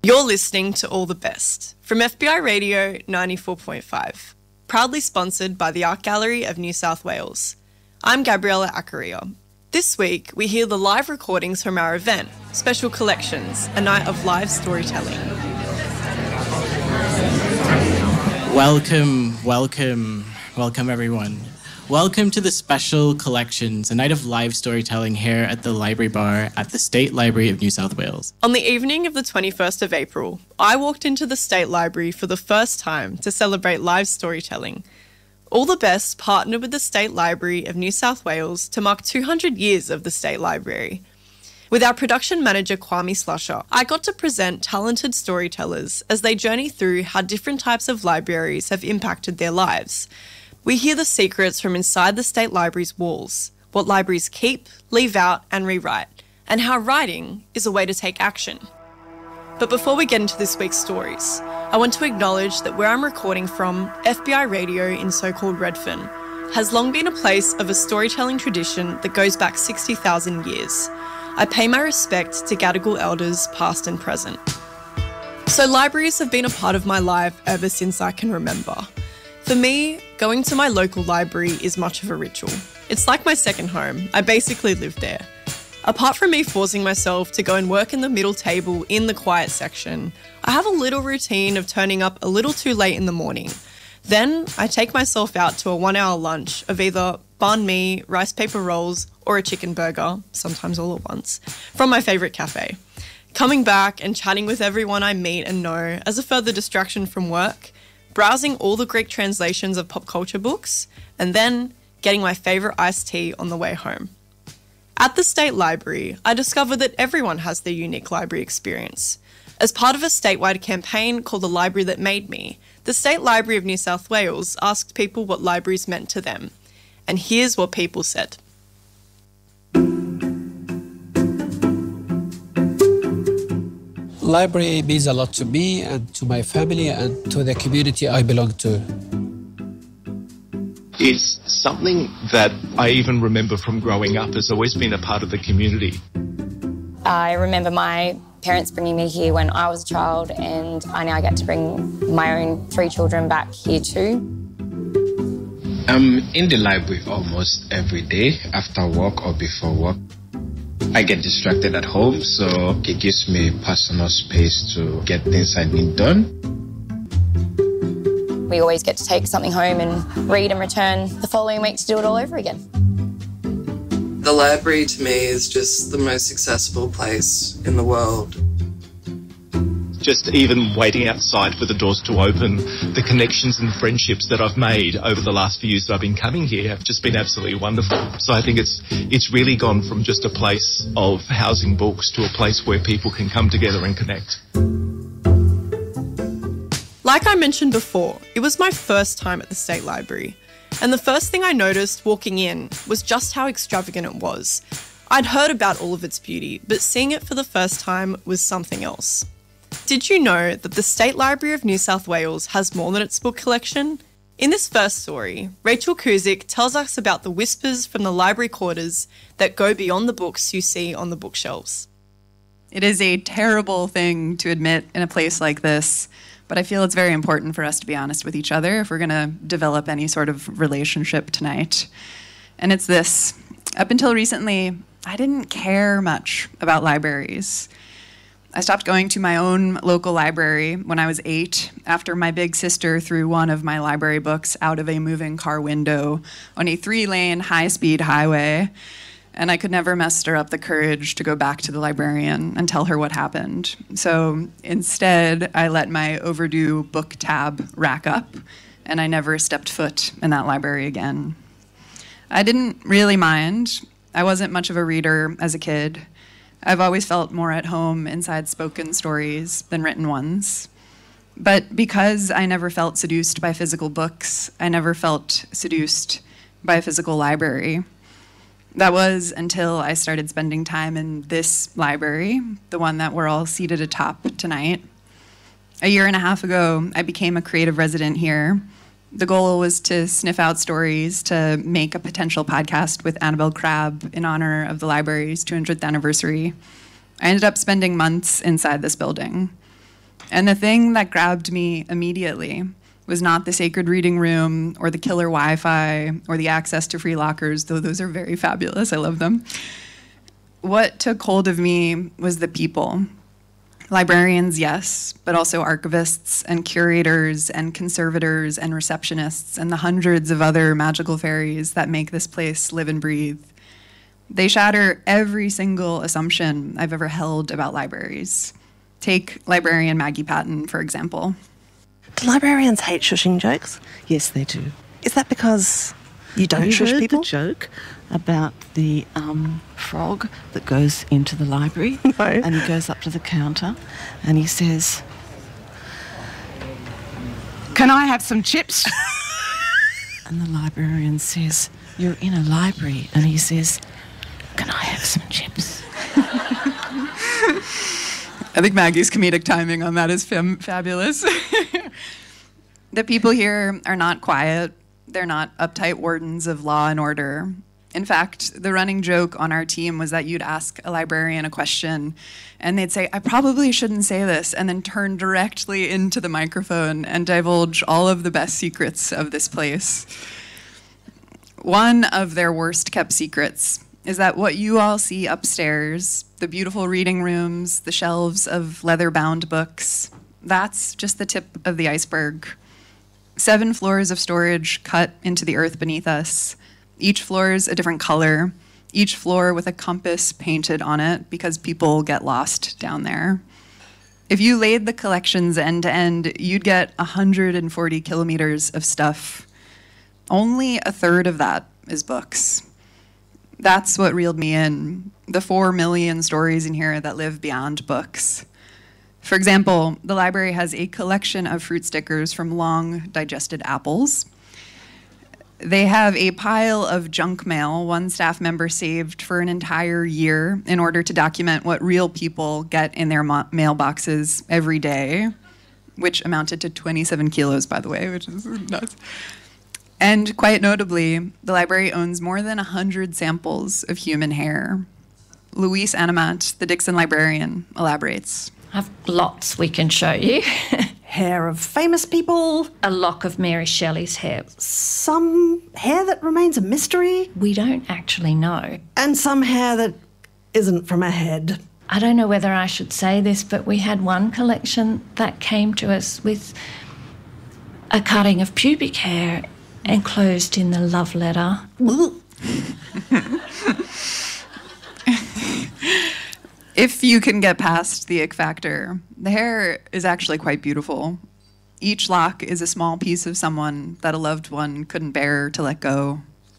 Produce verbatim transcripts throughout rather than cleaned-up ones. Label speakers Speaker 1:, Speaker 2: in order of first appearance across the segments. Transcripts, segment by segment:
Speaker 1: You're listening to All the Best from F B I Radio ninety-four point five, proudly sponsored by the Art Gallery of New South Wales. I'm Gabriella Accaria. This week, we hear the live recordings from our event, Special Collections, a night of live storytelling.
Speaker 2: Welcome, welcome, welcome everyone. Welcome to the Special Collections, a night of live storytelling here at the Library Bar at the State Library of New South Wales.
Speaker 1: On the evening of the twenty-first of April, I walked into the State Library for the first time to celebrate live storytelling. All the Best partnered with the State Library of New South Wales to mark two hundred years of the State Library. With our production manager Kwame Slusher, I got to present talented storytellers as they journey through how different types of libraries have impacted their lives. We hear the secrets from inside the State Library's walls, what libraries keep, leave out and rewrite, and how writing is a way to take action. But before we get into this week's stories, I want to acknowledge that where I'm recording from, F B I Radio in so-called Redfern, has long been a place of a storytelling tradition that goes back sixty thousand years. I pay my respect to Gadigal elders past and present. So libraries have been a part of my life ever since I can remember. For me, going to my local library is much of a ritual. It's like my second home. I basically live there. Apart from me forcing myself to go and work in the middle table in the quiet section, I have a little routine of turning up a little too late in the morning. Then I take myself out to a one-hour lunch of either banh mi, rice paper rolls, or a chicken burger, sometimes all at once, from my favourite cafe. Coming back and chatting with everyone I meet and know as a further distraction from work, browsing all the Greek translations of pop culture books, and then getting my favourite iced tea on the way home. At the State Library, I discovered that everyone has their unique library experience. As part of a statewide campaign called The Library That Made Me, the State Library of New South Wales asked people what libraries meant to them. And here's what people said.
Speaker 3: Library means a lot to me and to my family and to the community I belong to.
Speaker 4: It's something that I even remember from growing up. Has always been a part of the community.
Speaker 5: I remember my parents bringing me here when I was a child, and I now get to bring my own three children back here too.
Speaker 6: I'm in the library almost every day after work or before work. I get distracted at home, so it gives me personal space to get things I need done.
Speaker 5: We always get to take something home and read and return the following week to do it all over again.
Speaker 7: The library to me is just the most accessible place in the world.
Speaker 4: Just even waiting outside for the doors to open, the connections and friendships that I've made over the last few years that I've been coming here have just been absolutely wonderful. So I think it's it's really gone from just a place of housing books to a place where people can come together and connect.
Speaker 1: Like I mentioned before, it was my first time at the State Library, and the first thing I noticed walking in was just how extravagant it was. I'd heard about all of its beauty, but seeing it for the first time was something else. Did you know that the State Library of New South Wales has more than its book collection? In this first story, Rachel Kuzik tells us about the whispers from the library quarters that go beyond the books you see on the bookshelves.
Speaker 8: It is a terrible thing to admit in a place like this, but I feel it's very important for us to be honest with each other if we're going to develop any sort of relationship tonight. And it's this. Up until recently, I didn't care much about libraries. I stopped going to my own local library when I was eight after my big sister threw one of my library books out of a moving car window on a three-lane high-speed highway, and I could never muster up the courage to go back to the librarian and tell her what happened. So instead, I let my overdue book tab rack up, and I never stepped foot in that library again. I didn't really mind. I wasn't much of a reader as a kid. I've always felt more at home inside spoken stories than written ones. But because I never felt seduced by physical books, I never felt seduced by a physical library. That was until I started spending time in this library, the one that we're all seated atop tonight. A year and a half ago, I became a creative resident here. The goal was to sniff out stories to make a potential podcast with Annabelle Crabb in honor of the library's two hundredth anniversary. I ended up spending months inside this building. And the thing that grabbed me immediately was not the sacred reading room or the killer Wi-Fi or the access to free lockers, though those are very fabulous. I love them. What took hold of me was the people. Librarians, yes, but also archivists and curators and conservators and receptionists and the hundreds of other magical fairies that make this place live and breathe. They shatter every single assumption I've ever held about libraries. Take librarian Maggie Patton, for example.
Speaker 9: Do librarians hate shushing jokes?
Speaker 10: Yes, they do.
Speaker 9: Is that because you don't
Speaker 10: Have you
Speaker 9: shush
Speaker 10: heard
Speaker 9: people?
Speaker 10: the joke about the um, frog that goes into the library?
Speaker 9: No.
Speaker 10: And he goes up to the counter and he says, "Can I have some chips?" And the librarian says, "You're in a library." And he says, "Can I have some chips?"
Speaker 8: I think Maggie's comedic timing on that is fam- fabulous. The people here are not quiet. They're not uptight wardens of law and order. In fact, the running joke on our team was that you'd ask a librarian a question and they'd say, "I probably shouldn't say this," and then turn directly into the microphone and divulge all of the best secrets of this place. One of their worst kept secrets is that what you all see upstairs, the beautiful reading rooms, the shelves of leather-bound books, that's just the tip of the iceberg. Seven floors of storage cut into the earth beneath us. Each floor is a different color, each floor with a compass painted on it because people get lost down there. If you laid the collections end to end, you'd get one hundred forty kilometers of stuff. Only a third of that is books. That's what reeled me in, the four million stories in here that live beyond books. For example, the library has a collection of fruit stickers from long digested apples. They have a pile of junk mail one staff member saved for an entire year in order to document what real people get in their mo- mailboxes every day, which amounted to twenty-seven kilos, by the way, which is nuts. And quite notably, the library owns more than one hundred samples of human hair. Louise Animat, the Dixon librarian, elaborates.
Speaker 11: I have lots we can show you.
Speaker 9: Hair of famous people.
Speaker 11: A lock of Mary Shelley's hair.
Speaker 9: Some hair that remains a mystery.
Speaker 11: We don't actually know.
Speaker 9: And some hair that isn't from a head.
Speaker 11: I don't know whether I should say this, but we had one collection that came to us with a cutting of pubic hair enclosed in the love letter.
Speaker 8: If you can get past the ick factor, the hair is actually quite beautiful. Each lock is a small piece of someone that a loved one couldn't bear to let go.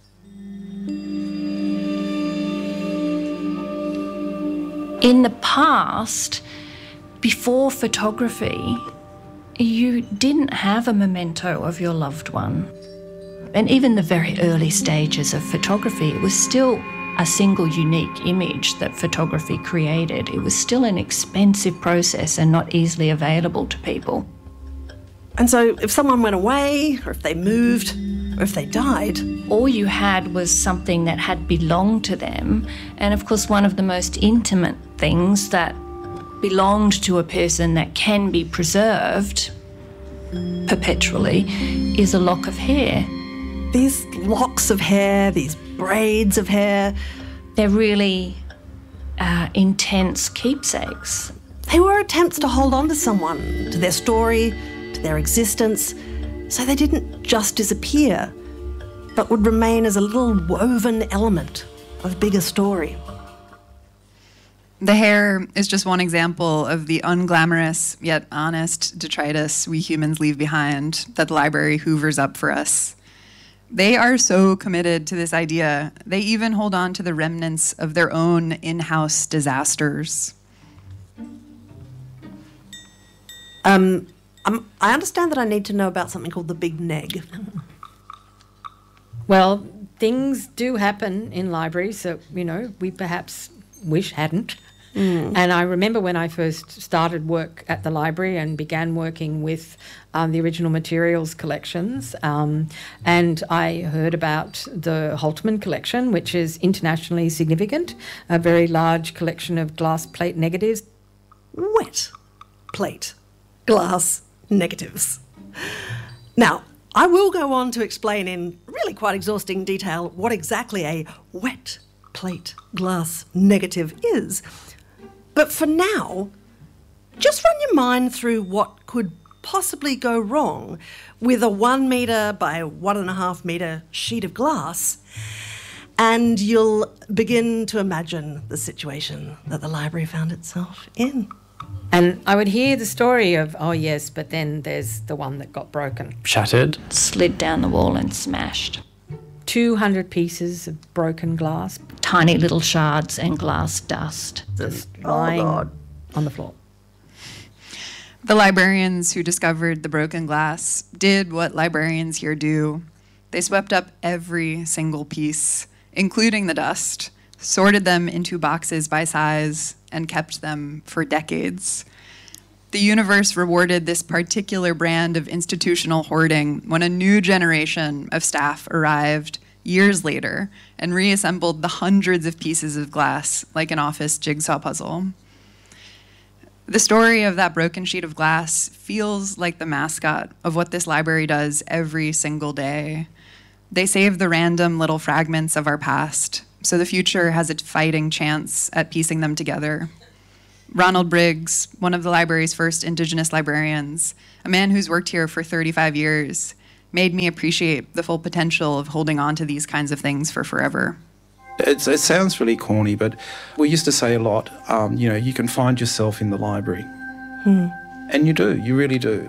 Speaker 11: In the past, before photography, you didn't have a memento of your loved one. And even the very early stages of photography, it was still a single unique image that photography created. It was still an expensive process and not easily available to people.
Speaker 9: And so if someone went away, or if they moved, or if they died,
Speaker 11: all you had was something that had belonged to them. And of course, one of the most intimate things that belonged to a person that can be preserved perpetually is a lock of hair.
Speaker 9: These locks of hair, these braids of hair,
Speaker 11: they're really uh, intense keepsakes.
Speaker 9: They were attempts to hold on to someone, to their story, to their existence, so they didn't just disappear, but would remain as a little woven element of a bigger story.
Speaker 8: The hair is just one example of the unglamorous yet honest detritus we humans leave behind that the library hoovers up for us. They are so committed to this idea, they even hold on to the remnants of their own in-house disasters.
Speaker 9: Um, um, I understand that I need to know about something called the Big Neg.
Speaker 12: Well, things do happen in libraries that, you know, we perhaps wish hadn't. Mm. And I remember when I first started work at the library and began working with um, the original materials collections, um, and I heard about the Holtman collection, which is internationally significant, a very large collection of glass plate negatives.
Speaker 9: Wet plate glass negatives. Now, I will go on to explain in really quite exhausting detail what exactly a wet plate glass negative is. But for now, just run your mind through what could possibly go wrong with a one metre by one and a half metre sheet of glass, and you'll begin to imagine the situation that the library found itself in.
Speaker 12: And I would hear the story of, oh yes, but then there's the one that got broken.
Speaker 13: Shattered.
Speaker 11: Slid down the wall and smashed.
Speaker 12: two hundred pieces of broken glass.
Speaker 11: Tiny little shards and glass dust.
Speaker 12: Just lying
Speaker 9: God.
Speaker 12: on the floor.
Speaker 8: The librarians who discovered the broken glass did what librarians here do. They swept up every single piece, including the dust, sorted them into boxes by size, and kept them for decades. The universe rewarded this particular brand of institutional hoarding when a new generation of staff arrived years later and reassembled the hundreds of pieces of glass like an office jigsaw puzzle. The story of that broken sheet of glass feels like the mascot of what this library does every single day. They save the random little fragments of our past, so the future has a fighting chance at piecing them together. Ronald Briggs, one of the library's first Indigenous librarians, a man who's worked here for thirty-five years, made me appreciate the full potential of holding on to these kinds of things for forever.
Speaker 14: It's, it sounds really corny, but we used to say a lot, um, you know, you can find yourself in the library.
Speaker 9: Hmm.
Speaker 14: And you do, you really do.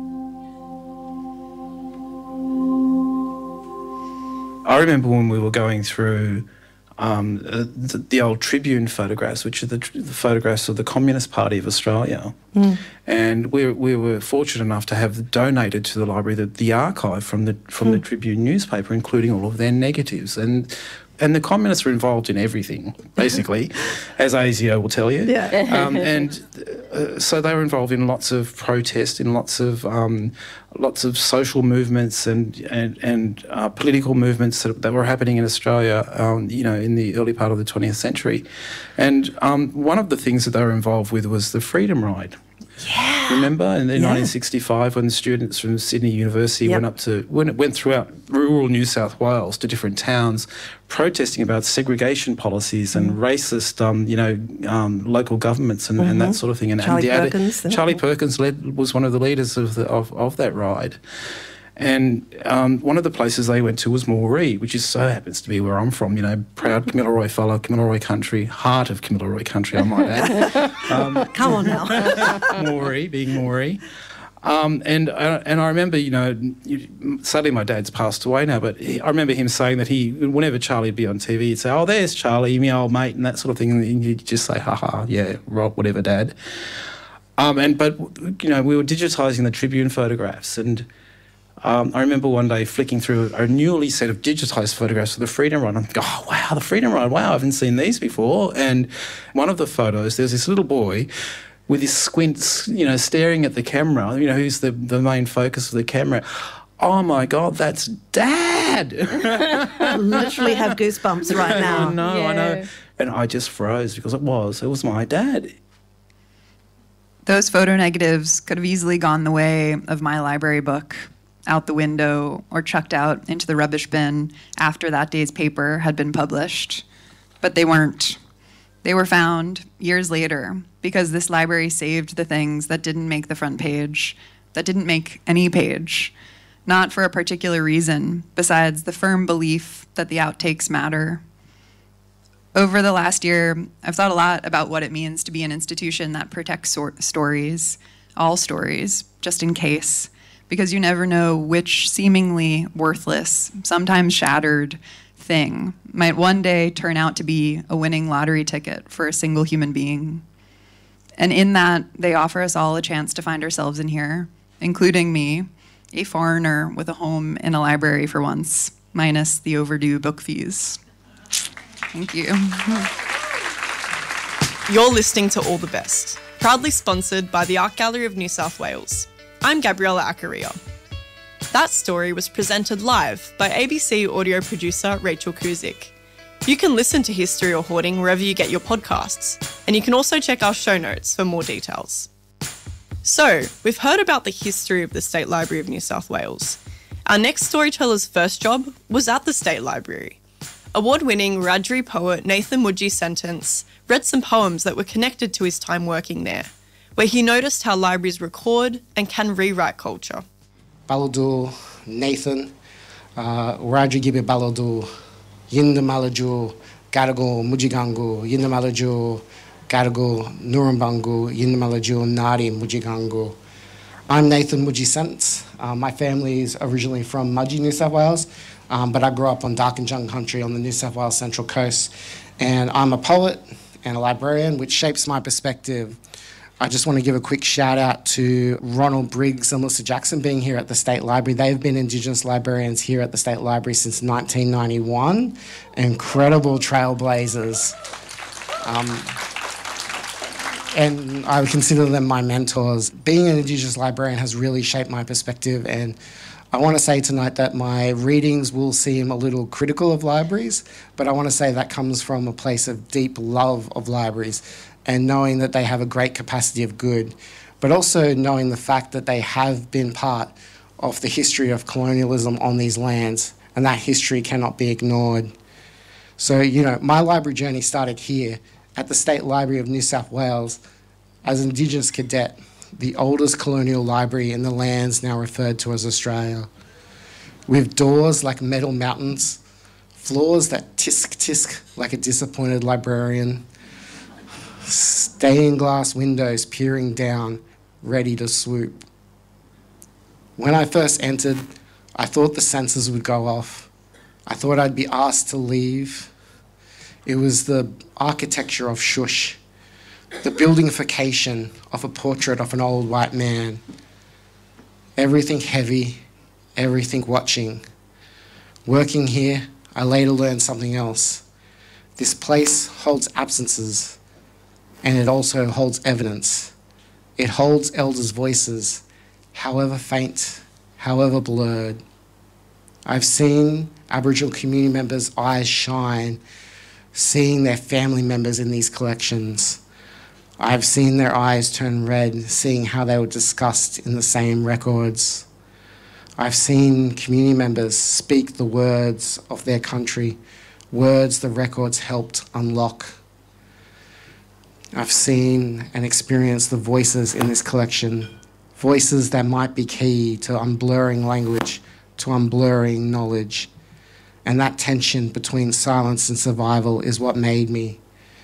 Speaker 14: I remember when we were going through um, the, the old Tribune photographs, which are the, the photographs of the Communist Party of Australia.
Speaker 9: Mm.
Speaker 14: And we, we were fortunate enough to have donated to the library the, the archive from the from mm. the Tribune newspaper, including all of their negatives. And and the communists were involved in everything, basically, as ASIO will tell you.
Speaker 9: Yeah.
Speaker 14: Um, and uh, so they were involved in lots of protest, in lots of um, lots of social movements and and, and uh, political movements that, that were happening in Australia, um, you know, in the early part of the twentieth century. And um, one of the things that they were involved with was the Freedom Ride.
Speaker 9: Yeah.
Speaker 14: Remember in
Speaker 9: Yeah.
Speaker 14: nineteen sixty-five when students from Sydney University
Speaker 9: Yep.
Speaker 14: went up to went, went throughout rural New South Wales to different towns protesting about segregation policies and racist um, you know um, local governments and, and
Speaker 9: Mhm.
Speaker 14: that sort of thing. And,
Speaker 9: Charlie
Speaker 14: and the,
Speaker 9: Perkins, yeah.
Speaker 14: Charlie Perkins led, was one of the leaders of the, of, of that ride. And um, one of the places they went to was Moree, which is so happens to be where I'm from, you know, proud Kamilaroi fellow, Kamilaroi country, heart of Kamilaroi country, I might add. Um,
Speaker 9: Come on now.
Speaker 14: Moree, being Moree. Um, and uh, and I remember, you know, you, sadly my dad's passed away now, but he, I remember him saying that he, whenever Charlie would be on T V, he'd say, oh, there's Charlie, my old mate, and that sort of thing. And you'd just say, ha ha, yeah, Rob, whatever, Dad. Um, and but, you know, we were digitising the Tribune photographs, and Um, I remember one day flicking through a newly set of digitised photographs of the Freedom Ride. I'm thinking, oh, wow, the Freedom Ride, wow, I haven't seen these before. And one of the photos, there's this little boy with his squints, you know, staring at the camera, you know, who's the, the main focus of the camera. Oh, my God, that's Dad!
Speaker 9: I literally have goosebumps right now.
Speaker 14: I know,
Speaker 12: Yeah.
Speaker 14: I know. And I just froze because it was, it was my dad.
Speaker 8: Those photo negatives could have easily gone the way of my library book, out the window or chucked out into the rubbish bin after that day's paper had been published. But they weren't. They were found years later because this library saved the things that didn't make the front page, that didn't make any page, not for a particular reason besides the firm belief that the outtakes matter. Over the last year, I've thought a lot about what it means to be an institution that protects sor- stories, all stories, just in case, because you never know which seemingly worthless, sometimes shattered thing might one day turn out to be a winning lottery ticket for a single human being. And in that, they offer us all a chance to find ourselves in here, including me, a foreigner with a home in a library for once, minus the overdue book fees. Thank you.
Speaker 1: You're listening to All the Best, proudly sponsored by the Art Gallery of New South Wales. I'm Gabriella Acaria. That story was presented live by A B C audio producer Rachel Kuzik. You can listen to History or Hoarding wherever you get your podcasts, and you can also check our show notes for more details. So, we've heard about the history of the State Library of New South Wales. Our next storyteller's first job was at the State Library. Award-winning Wiradjuri poet Nathan Mudgee Sentence read some poems that were connected to his time working there, where he noticed how libraries record and can rewrite culture.
Speaker 13: Baladu, Nathan, Wiradjuri Gibi Baladu, Yinda Malaju, Gadago, Mujigangu, Yinda Malaju, Gadago, Nurumbangu, Yinda Malaju, Nadi, Mujigangu. I'm Nathan Mudgee Sentence. Uh, my family is originally from Mudgee, New South Wales, um, but I grew up on Darkinjung country on the New South Wales Central Coast. And I'm a poet and a librarian, which shapes my perspective. I just want to give a quick shout out to Ronald Briggs and Melissa Jackson being here at the State Library. They've been Indigenous librarians here at the State Library since nineteen ninety-one. Incredible trailblazers. Um, and I would consider them my mentors. Being an Indigenous librarian has really shaped my perspective, and I want to say tonight that my readings will seem a little critical of libraries, but I want to say that comes from a place of deep love of libraries and knowing that they have a great capacity of good, but also knowing the fact that they have been part of the history of colonialism on these lands, and that history cannot be ignored. So, you know, my library journey started here at the State Library of New South Wales as an Indigenous cadet, the oldest colonial library in the lands now referred to as Australia. With doors like metal mountains, floors that tisk-tisk like a disappointed librarian, stained glass windows peering down, ready to swoop. When I first entered, I thought the sensors would go off. I thought I'd be asked to leave. It was the architecture of shush, the buildingification of a portrait of an old white man. Everything heavy, everything watching. Working here, I later learned something else. This place holds absences, and it also holds evidence. It holds elders' voices, however faint, however blurred. I've seen Aboriginal community members' eyes shine, seeing their family members in these collections. I've seen their eyes turn red, seeing how they were discussed in the same records. I've seen community members speak the words of their country, words the records helped unlock. I've seen and experienced the voices in this collection, voices that might be key to unblurring language, to unblurring knowledge. And that tension between silence and survival is what made me.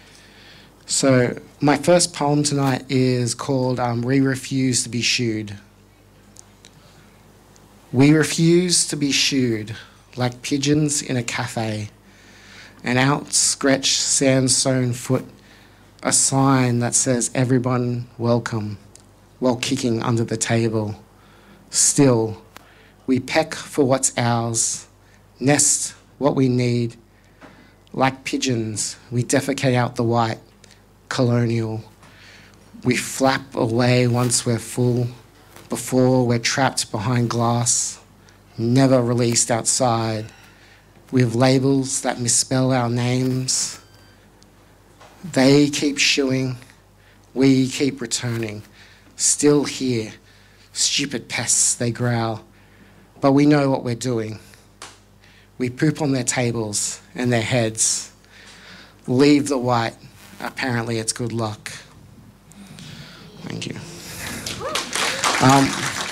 Speaker 13: So my first poem tonight is called um, We Refuse to be Shooed. We refuse to be shooed like pigeons in a cafe, an outstretched sand-sown foot, a sign that says everyone welcome, while kicking under the table. Still, we peck for what's ours, nest what we need. Like pigeons, we defecate out the white, colonial. We flap away once we're full, before we're trapped behind glass, never released outside. We have labels that misspell our names. They keep shooing, we keep returning. Still here, stupid pests, they growl. But we know what we're doing. We poop on their tables and their heads. Leave the white. Apparently it's good luck. Thank you. Um,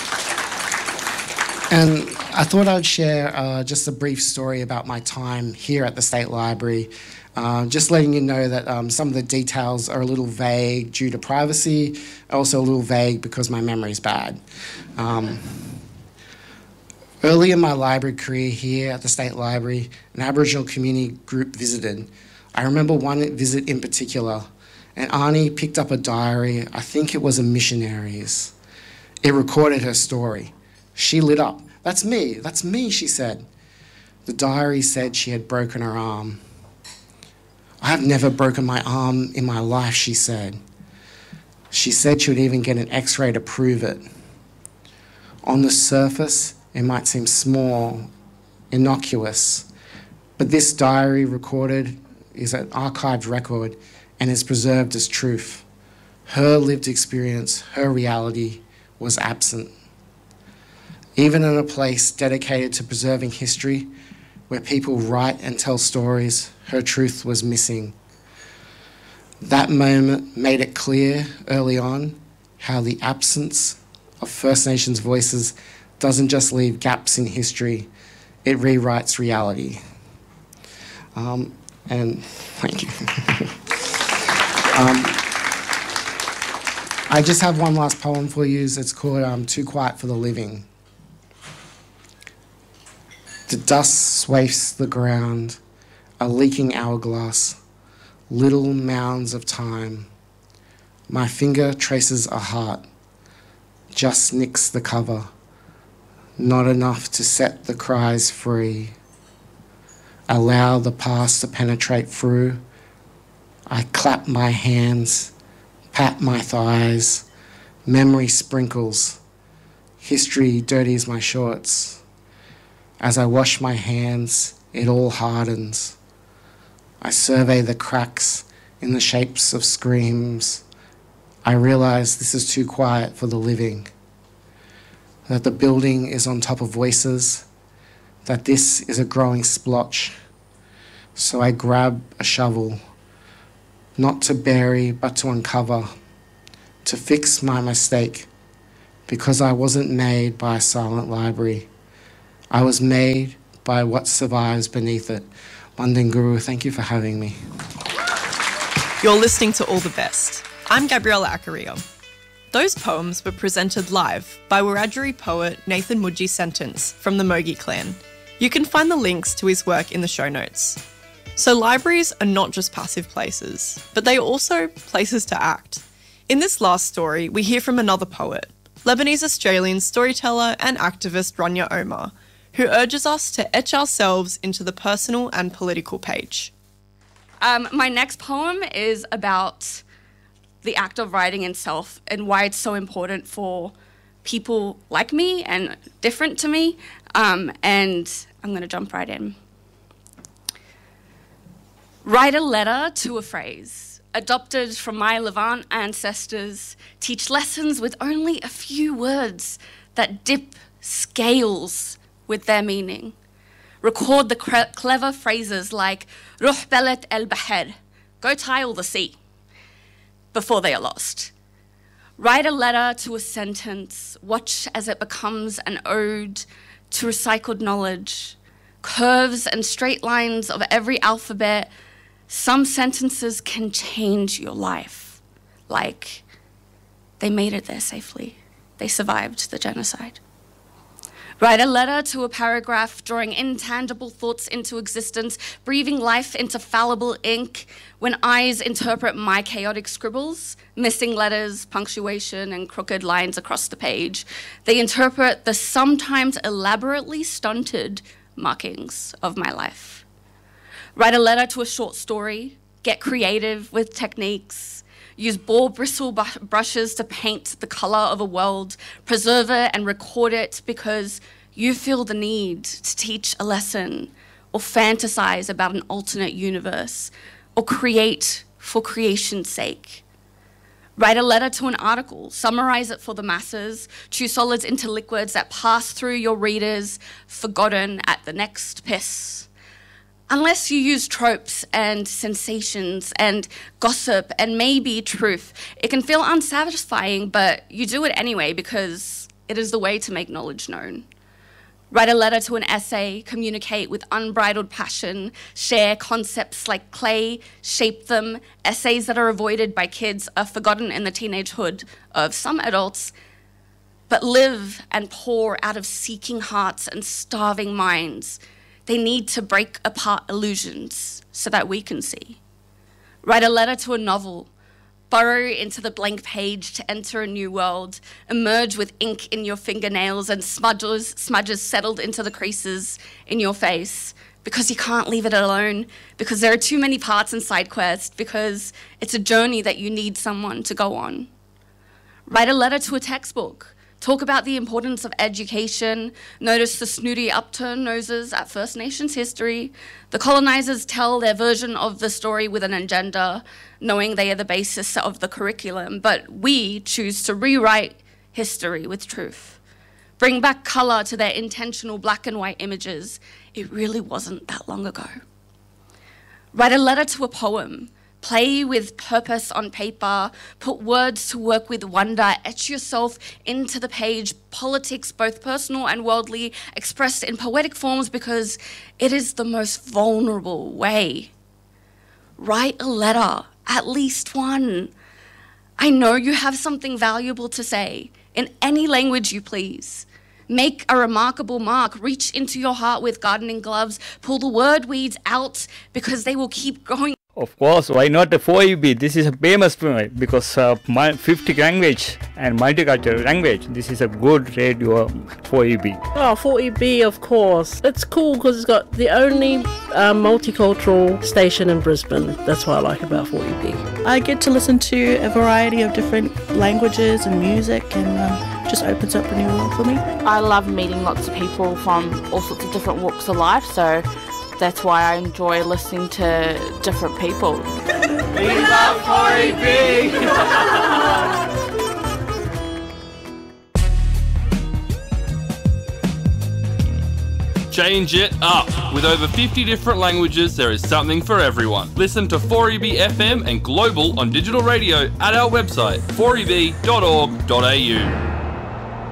Speaker 13: and I thought I'd share uh, just a brief story about my time here at the State Library. Uh, just letting you know that um, some of the details are a little vague due to privacy, also a little vague because my memory's bad. Um, Early in my library career here at the State Library, an Aboriginal community group visited. I remember one visit in particular, and Arnie picked up a diary, I think it was a missionary's. It recorded her story. She lit up. "That's me, that's me," she said. The diary said she had broken her arm. "I have never broken my arm in my life," she said. She said she would even get an x-ray to prove it. On the surface, it might seem small, innocuous, but this diary recorded is an archived record and is preserved as truth. Her lived experience, her reality was absent. Even in a place dedicated to preserving history, where people write and tell stories, her truth was missing. That moment made it clear early on how the absence of First Nations voices doesn't just leave gaps in history, it rewrites reality. Um, and thank you. um, I just have one last poem for you. It's called um, Too Quiet for the Living. The dust swathes the ground, a leaking hourglass, little mounds of time. My finger traces a heart, just nicks the cover, not enough to set the cries free. Allow the past to penetrate through. I clap my hands, pat my thighs, memory sprinkles, history dirties my shorts. As I wash my hands, it all hardens. I survey the cracks in the shapes of screams. I realize this is too quiet for the living, that the building is on top of voices, that this is a growing splotch. So I grab a shovel, not to bury, but to uncover, to fix my mistake, because I wasn't made by a silent library. I was made by what survives beneath it. Mandinguru, thank you for having me.
Speaker 1: You're listening to All the Best. I'm Gabriella Akaria. Those poems were presented live by Wiradjuri poet Nathan Mudji Sentence from the Mogi clan. You can find the links to his work in the show notes. So libraries are not just passive places, but they are also places to act. In this last story, we hear from another poet, Lebanese-Australian storyteller and activist Rania Omar, who urges us to etch ourselves into the personal and political page.
Speaker 15: Um, my next poem is about the act of writing itself and why it's so important for people like me and different to me. Um, and I'm going to jump right in. Write a letter to a phrase, adopted from my Levant ancestors, teach lessons with only a few words that dip scales with their meaning. Record the cre- clever phrases like Ruh Belet El Baher, go tile the sea, before they are lost. Write a letter to a sentence, watch as it becomes an ode to recycled knowledge. Curves and straight lines of every alphabet, some sentences can change your life. Like, they made it there safely. They survived the genocide. Write a letter to a paragraph, drawing intangible thoughts into existence, breathing life into fallible ink. When eyes interpret my chaotic scribbles, missing letters, punctuation, and crooked lines across the page, they interpret the sometimes elaborately stunted markings of my life. Write a letter to a short story, get creative with techniques, use ball bristle bu- brushes to paint the color of a world, preserve it and record it because you feel the need to teach a lesson or fantasize about an alternate universe or create for creation's sake. Write a letter to an article, summarize it for the masses, choose solids into liquids that pass through your readers, forgotten at the next piss. Unless you use tropes and sensations and gossip and maybe truth, it can feel unsatisfying, but you do it anyway because it is the way to make knowledge known. Write a letter to an essay, communicate with unbridled passion, share concepts like clay, shape them. Essays that are avoided by kids are forgotten in the teenagehood of some adults, but live and pour out of seeking hearts and starving minds. They need to break apart illusions so that we can see. Write a letter to a novel, burrow into the blank page to enter a new world, emerge with ink in your fingernails and smudges, smudges settled into the creases in your face because you can't leave it alone, because there are too many parts in SideQuest, because it's a journey that you need someone to go on. Write a letter to a textbook, talk about the importance of education, notice the snooty upturned noses at First Nations history. The colonizers tell their version of the story with an agenda, knowing they are the basis of the curriculum, but we choose to rewrite history with truth. Bring back colour to their intentional black and white images. It really wasn't that long ago. Write a letter to a poem. Play with purpose on paper, put words to work with wonder, etch yourself into the page, politics, both personal and worldly, expressed in poetic forms because it is the most vulnerable way. Write a letter, at least one. I know you have something valuable to say, in any language you please. Make a remarkable mark, reach into your heart with gardening gloves, pull the word weeds out because they will keep growing.
Speaker 16: Of course, why not the four E B? This is a famous because of uh, fifty language and multicultural language. This is a good radio four E B.
Speaker 17: Oh, four E B, of course. It's cool because it's got the only uh, multicultural station in Brisbane. That's what I like about four E B.
Speaker 18: I get to listen to a variety of different languages and music, and um, just opens up a new world for me.
Speaker 19: I love meeting lots of people from all sorts of different walks of life, so that's why I enjoy listening to different people.
Speaker 20: We love four E B!
Speaker 21: Change it up. With over fifty different languages, there is something for everyone. Listen to four E B F M and Global on digital radio at our website, four e b dot org dot a u.